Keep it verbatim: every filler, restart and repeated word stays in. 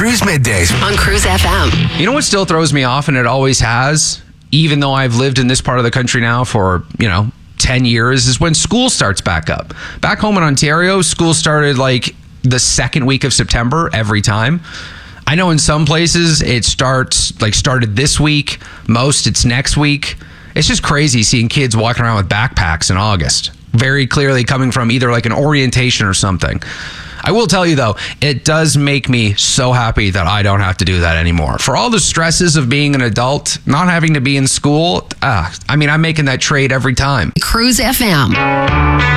Cruise Middays on Cruise F M. You know what still throws me off, and it always has, even though I've lived in this part of the country now for, you know, ten years, is when school starts back up. Back home in Ontario, school started like the second week of September every time. I know in some places it starts like started this week. Most it's next week. It's just crazy seeing kids walking around with backpacks in August. Very clearly coming from either like an orientation or something. I will tell you though, it does make me so happy that I don't have to do that anymore. For all the stresses of being an adult, not having to be in school, uh, I mean, I'm making that trade every time. Cruise F M.